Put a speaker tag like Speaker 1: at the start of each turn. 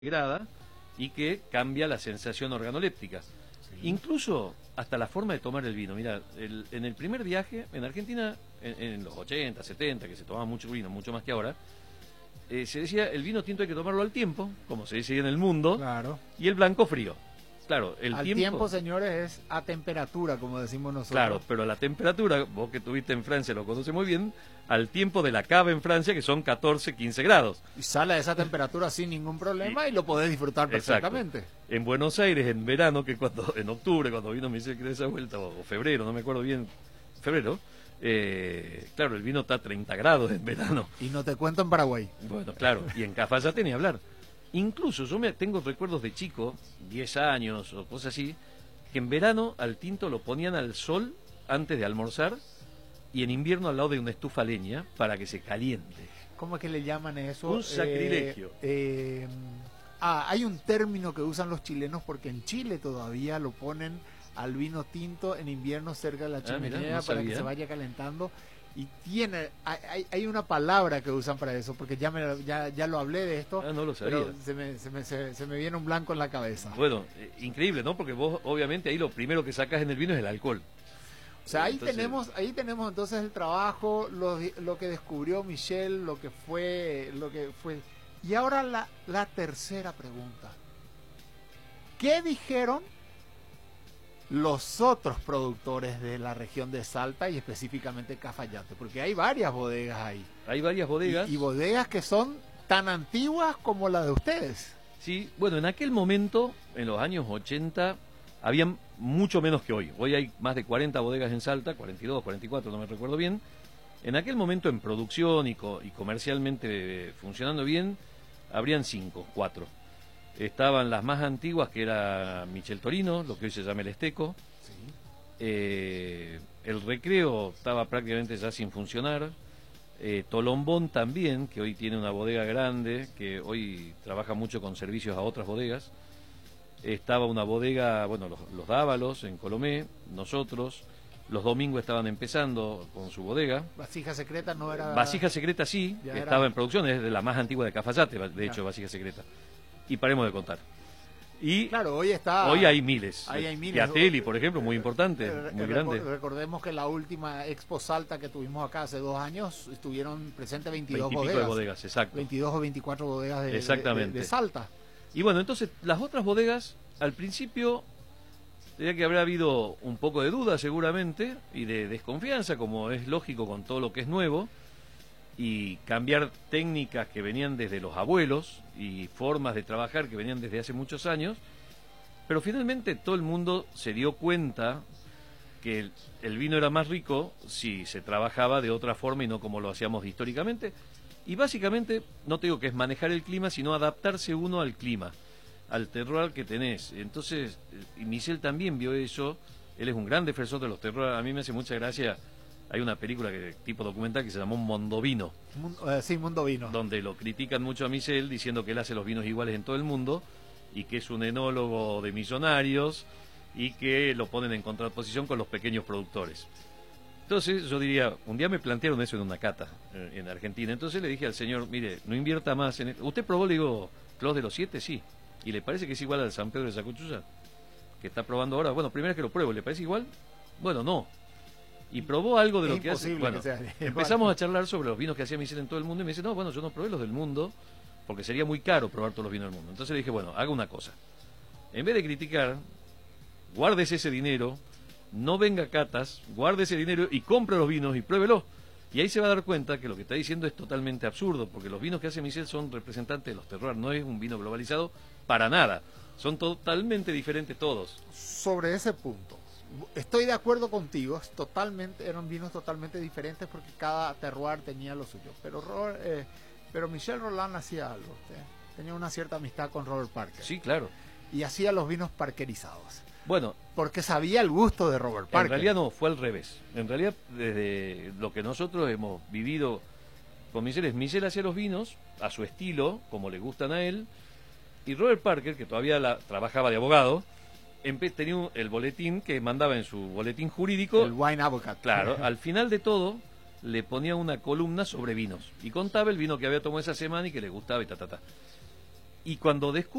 Speaker 1: degrada y que cambia la sensación organoléptica. Incluso hasta la forma de tomar el vino. Mira, en el primer viaje, en Argentina, en los 80, 70, que se tomaba mucho vino, mucho más que ahora, se decía, el vino tinto hay que tomarlo al tiempo, como se dice en el mundo,
Speaker 2: Claro.
Speaker 1: y el blanco frío. Claro,
Speaker 2: Al tiempo, señores, es a temperatura, como decimos nosotros.
Speaker 1: Claro, pero la temperatura, vos que estuviste en Francia lo conoces muy bien, al tiempo de la cava en Francia, que son 14, 15 grados.
Speaker 2: Y sale a esa temperatura sin ningún problema y lo podés disfrutar perfectamente.
Speaker 1: Exacto. En Buenos Aires, en verano, que cuando en octubre, cuando vino me dice que de esa vuelta, o febrero, no me acuerdo bien, febrero, claro, el vino está a 30 grados en verano.
Speaker 2: Y no te cuento en Paraguay.
Speaker 1: Bueno, claro, y en Cafayate ni hablar. Incluso yo tengo recuerdos de chico, 10 años o cosas así, que en verano al tinto lo ponían al sol antes de almorzar y en invierno al lado de una estufa a leña para que se caliente.
Speaker 2: ¿Cómo es que le llaman eso?
Speaker 1: Un sacrilegio.
Speaker 2: Hay un término que usan los chilenos porque en Chile todavía lo ponen al vino tinto en invierno cerca de la chimenea
Speaker 1: mirá, no
Speaker 2: para
Speaker 1: sabía.
Speaker 2: que se vaya calentando. Y hay una palabra que usan para eso, porque ya lo hablé de esto,
Speaker 1: No lo sabía.
Speaker 2: pero se me viene un blanco en la cabeza.
Speaker 1: Bueno, increíble, ¿no? Porque vos obviamente ahí lo primero que sacás en el vino es el alcohol.
Speaker 2: O sea, ahí
Speaker 1: Entonces,
Speaker 2: tenemos entonces el trabajo, lo que descubrió Michel, lo que fue. Y ahora la tercera pregunta. ¿Qué dijeron los otros productores de la región de Salta y específicamente Cafayate? Porque hay varias bodegas ahí.
Speaker 1: Hay varias bodegas.
Speaker 2: Y bodegas que son tan antiguas como la de ustedes.
Speaker 1: Sí, bueno, en aquel momento, en los años 80, habían mucho menos que hoy. Hoy hay más de 40 bodegas en Salta, 42, 44, no me recuerdo bien. En aquel momento, en producción y comercialmente funcionando bien, habrían 5, 4. Estaban las más antiguas, que era Michel Torino, lo que hoy se llama el Esteco.
Speaker 2: Sí.
Speaker 1: El Recreo estaba prácticamente ya sin funcionar. Tolombón también, que hoy tiene una bodega grande, que hoy trabaja mucho con servicios a otras bodegas. Estaba una bodega, bueno, los Dávalos en Colomé, nosotros. Los Domingos estaban empezando con su bodega.
Speaker 2: Vasija Secreta no era...
Speaker 1: Vasija Secreta sí,
Speaker 2: Ya
Speaker 1: estaba
Speaker 2: era...
Speaker 1: en producción, es de la más antigua de Cafayate, de hecho, Vasija Secreta. Y paremos de contar. Y
Speaker 2: claro, hoy
Speaker 1: hay miles.
Speaker 2: Hay miles.
Speaker 1: Piatelli, por ejemplo, muy importante, muy grande.
Speaker 2: Recordemos que la última Expo Salta que tuvimos acá hace 2 años, estuvieron presentes 22
Speaker 1: bodegas, exacto.
Speaker 2: 22 o 24 bodegas de Salta.
Speaker 1: Y bueno, entonces, las otras bodegas, al principio, diría que habrá habido un poco de duda seguramente, y de desconfianza, como es lógico con todo lo que es nuevo, y cambiar técnicas que venían desde los abuelos y formas de trabajar que venían desde hace muchos años, pero finalmente todo el mundo se dio cuenta que el vino era más rico si se trabajaba de otra forma y no como lo hacíamos históricamente. Y básicamente, no te digo que es manejar el clima, sino adaptarse uno al clima, al terroir que tenés. Entonces, y Michel también vio eso, él es un gran defensor de los terroirs. A mí me hace mucha gracia, hay una película tipo documental que se llamó Mondovino.
Speaker 2: Sí, Mondovino.
Speaker 1: Donde lo critican mucho a Michel, diciendo que él hace los vinos iguales en todo el mundo, y que es un enólogo de millonarios, y que lo ponen en contraposición con los pequeños productores. Entonces yo diría, un día me plantearon eso en una cata en Argentina, entonces le dije al señor, mire, no invierta más en esto. ¿Usted probó, le digo, Clos de los 7? Sí. ¿Y le parece que es igual al San Pedro de Sacuchuya? Que está probando ahora. Bueno, primero que lo pruebo, ¿le parece igual? Bueno, no. Y probó algo de lo que hace. Bueno, empezamos a charlar sobre los vinos que hacía Michel en todo el mundo, y me dice, no, bueno, yo no probé los del mundo, porque sería muy caro probar todos los vinos del mundo. Entonces le dije, bueno, haga una cosa. En vez de criticar, guárdese ese dinero, no venga a catas, guarde ese dinero y compre los vinos y pruébelo. Y ahí se va a dar cuenta que lo que está diciendo es totalmente absurdo, porque los vinos que hace Michel son representantes de los terroirs, no es un vino globalizado para nada. Son totalmente diferentes todos.
Speaker 2: Sobre ese punto, estoy de acuerdo contigo, eran vinos totalmente diferentes porque cada terroir tenía lo suyo. Pero Michel Rolland hacía algo, tenía una cierta amistad con Robert Parker.
Speaker 1: Sí, claro.
Speaker 2: Y hacía los vinos parkerizados.
Speaker 1: Bueno,
Speaker 2: porque sabía el gusto de Robert Parker.
Speaker 1: En realidad no, fue al revés. En realidad, desde lo que nosotros hemos vivido con Michel, Michel hacía los vinos a su estilo, como le gustan a él, y Robert Parker, que todavía trabajaba de abogado, tenía el boletín que mandaba en su boletín jurídico.
Speaker 2: El Wine Advocate.
Speaker 1: Claro, al final de todo, le ponía una columna sobre vinos, y contaba el vino que había tomado esa semana y que le gustaba y ta. Y cuando